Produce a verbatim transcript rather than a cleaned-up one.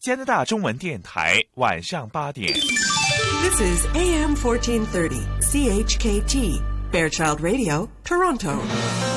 加拿大中文电台晚上八点。 This is A M fourteen thirty, C H K T, Fairchild Radio, Toronto.